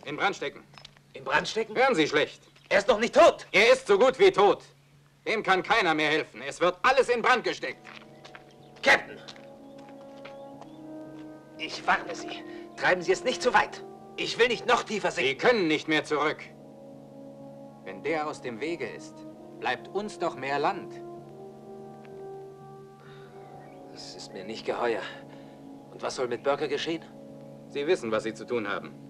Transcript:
In Brand stecken. In Brand stecken? Hören Sie schlecht. Er ist noch nicht tot. Er ist so gut wie tot. Dem kann keiner mehr helfen. Es wird alles in Brand gesteckt. Captain! Ich warne Sie. Treiben Sie es nicht zu weit. Ich will nicht noch tiefer sinken. Sie können nicht mehr zurück. Wenn der aus dem Wege ist, bleibt uns doch mehr Land. Das ist mir nicht geheuer. Und was soll mit Burke geschehen? Sie wissen, was Sie zu tun haben.